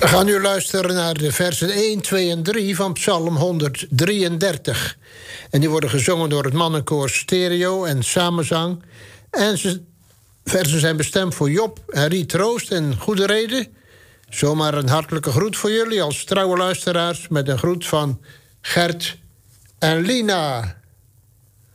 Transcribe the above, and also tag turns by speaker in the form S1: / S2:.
S1: We gaan nu luisteren naar de versen 1, 2 en 3 van Psalm 133. En die worden gezongen door het mannenkoor Stereo en Samenzang. En versen zijn bestemd voor Job, Henri Troost en Goede Reden. Zomaar een hartelijke groet voor jullie als trouwe luisteraars... met een groet van Gert en Lina.